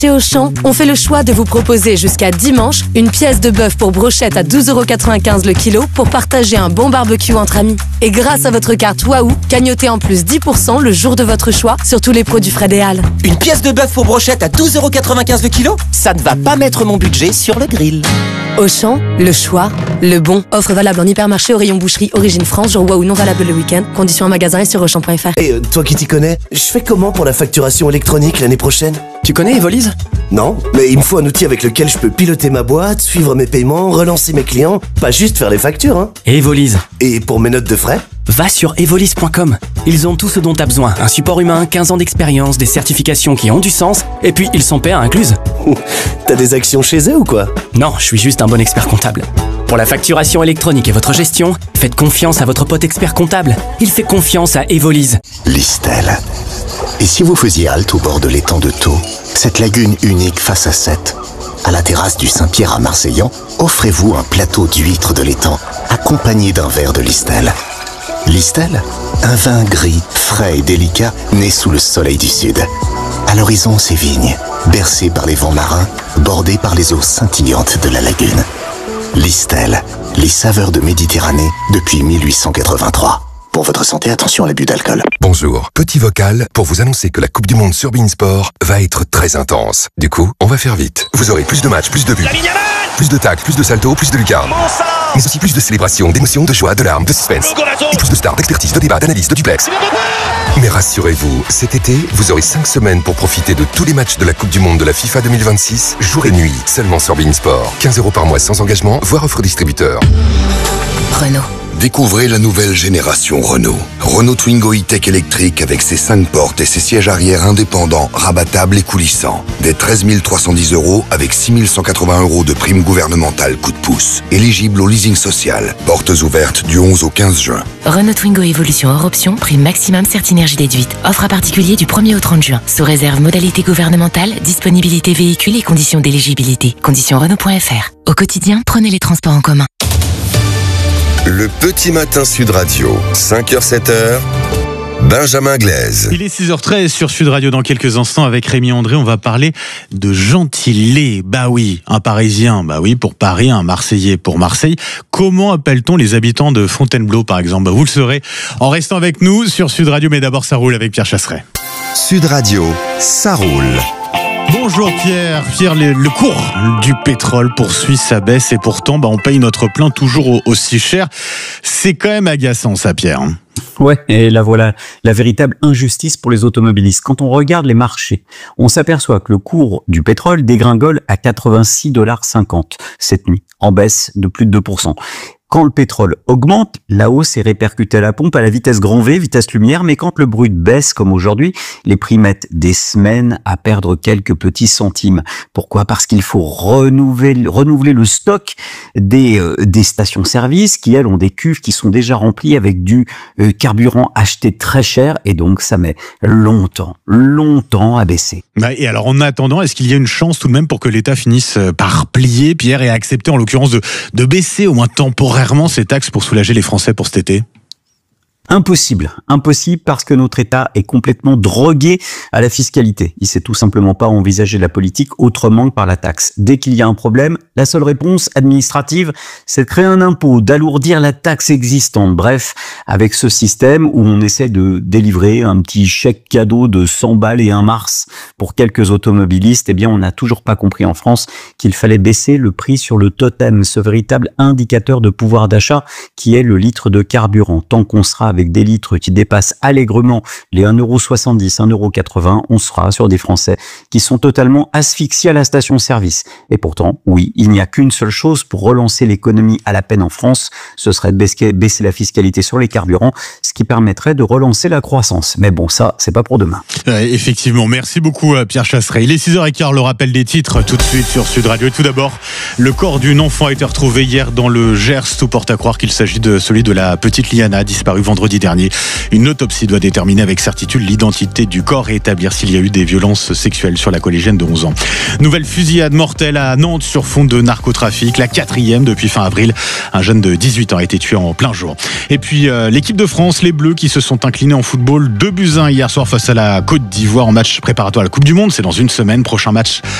Chez Auchan, on fait le choix de vous proposer jusqu'à dimanche une pièce de bœuf pour brochette à 12,95€ le kilo pour partager un bon barbecue entre amis. Et grâce à votre carte Waouh, cagnotez en plus 10% le jour de votre choix sur tous les produits Fred et Al. Une pièce de bœuf pour brochette à 12,95€ le kilo ? Ça ne va pas mettre mon budget sur le grill. Auchan, le choix, le bon. Offre valable en hypermarché au rayon boucherie Origine France, jour Waouh non valable le week-end. Conditions en magasin et sur Auchan.fr. Et toi qui t'y connais, je fais comment pour la facturation électronique l'année prochaine ? Tu connais Evolise ? Non, mais il me faut un outil avec lequel je peux piloter ma boîte, suivre mes paiements, relancer mes clients, pas juste faire les factures, hein. Evolise. Et pour mes notes de frais ? Va sur evolise.com. Ils ont tout ce dont t'as besoin. Un support humain, 15 ans d'expérience, des certifications qui ont du sens, et puis ils sont PA incluses. T'as des actions chez eux ou quoi ? Non, je suis juste un bon expert comptable. Pour la facturation électronique et votre gestion, faites confiance à votre pote expert comptable. Il fait confiance à Evolise. Listel. Et si vous faisiez halte au bord de l'étang de Thau, cette lagune unique face à Sète, à la terrasse du Saint-Pierre à Marseillan, offrez-vous un plateau d'huîtres de l'étang, accompagné d'un verre de Listel. Listel, un vin gris, frais et délicat, né sous le soleil du sud. À l'horizon, ces vignes, bercées par les vents marins, bordées par les eaux scintillantes de la lagune. Listel, les saveurs de Méditerranée depuis 1883. Pour votre santé, attention à l'abus d'alcool. Bonjour, petit vocal pour vous annoncer que la Coupe du Monde sur beIN Sport va être très intense. Du coup, on va faire vite. Vous aurez plus de matchs, plus de buts, plus de tacles, plus de saltos, plus de lucarnes. Mais aussi plus de célébrations, d'émotions, de joie, de larmes, de suspense. Et plus de stars, d'expertise, de débat, d'analyse, de duplex. Mais rassurez-vous, cet été, vous aurez 5 semaines pour profiter de tous les matchs de la Coupe du Monde de la FIFA 2026, jour et nuit, seulement sur beIN Sport. 15€ par mois sans engagement, voire offre distributeur. Renault. Découvrez la nouvelle génération Renault. Renault Twingo E-Tech électrique avec ses 5 portes et ses sièges arrière indépendants, rabattables et coulissants. Dès 13 310€ avec 6 180€ de prime gouvernementale coup de pouce. Éligible au leasing social. Portes ouvertes du 11 au 15 juin. Renault Twingo Évolution hors option, prime maximum Certinergie déduite. Offre à particulier du 1er au 30 juin. Sous réserve modalité gouvernementale, disponibilité véhicule et conditions d'éligibilité. Conditions Renault.fr. Au quotidien, prenez les transports en commun. Le petit matin Sud Radio, 5h-7h, Benjamin Glaise. Il est 6h13 sur Sud Radio. Dans quelques instants avec Rémi André, on va parler de gentilé. Bah oui, un Parisien, bah oui, pour Paris, un Marseillais pour Marseille. Comment appelle-t-on les habitants de Fontainebleau par exemple ? Bah vous le saurez en restant avec nous sur Sud Radio, mais d'abord ça roule avec Pierre Chasseret. Sud Radio, ça roule. Bonjour Pierre. Pierre, le cours du pétrole poursuit sa baisse et pourtant on paye notre plein toujours aussi cher. C'est quand même agaçant ça, Pierre. Ouais, et là voilà la véritable injustice pour les automobilistes. Quand on regarde les marchés, on s'aperçoit que le cours du pétrole dégringole à 86,50$ cette nuit, en baisse de plus de 2%. Quand le pétrole augmente, la hausse est répercutée à la pompe à la vitesse grand V, vitesse lumière, mais quand le brut baisse comme aujourd'hui, les prix mettent des semaines à perdre quelques petits centimes. Pourquoi ? Parce qu'il faut renouveler le stock des stations-service qui, elles, ont des cuves qui sont déjà remplies avec du carburant acheté très cher et donc ça met longtemps à baisser. Et alors en attendant, est-ce qu'il y a une chance tout de même pour que l'État finisse par plier, Pierre, et accepter en l'occurrence de baisser au moins temporairement ces taxes pour soulager les Français pour cet été ? Impossible parce que notre État est complètement drogué à la fiscalité. Il sait tout simplement pas envisager la politique autrement que par la taxe. Dès qu'il y a un problème, la seule réponse administrative, c'est de créer un impôt, d'alourdir la taxe existante. Bref, avec ce système où on essaie de délivrer un petit chèque cadeau de 100 balles et un mars pour quelques automobilistes, eh bien on n'a toujours pas compris en France qu'il fallait baisser le prix sur le totem, ce véritable indicateur de pouvoir d'achat qui est le litre de carburant. Tant qu'on sera avec des litres qui dépassent allègrement les 1,70€, 1,80€, on sera sur des Français qui sont totalement asphyxiés à la station-service. Et pourtant, oui, il n'y a qu'une seule chose pour relancer l'économie à la peine en France, ce serait de baisser la fiscalité sur les carburants, ce qui permettrait de relancer la croissance. Mais bon, ça, c'est pas pour demain. Effectivement, merci beaucoup Pierre Chasseret. Il est 6h15, le rappel des titres tout de suite sur Sud Radio. Et tout d'abord, le corps d'une enfant a été retrouvé hier dans le Gers. Tout porte à croire qu'il s'agit de celui de la petite Liana, disparue vendredi vendredi dernier. Une autopsie doit déterminer avec certitude l'identité du corps et établir s'il y a eu des violences sexuelles sur la collégienne de 11 ans. Nouvelle fusillade mortelle à Nantes sur fond de narcotrafic, la 4e depuis fin avril. Un jeune de 18 ans a été tué en plein jour. Et puis l'équipe de France, les Bleus qui se sont inclinés en football 2-1 hier soir face à la Côte d'Ivoire en match préparatoire à la Coupe du Monde. C'est dans une semaine. Prochain match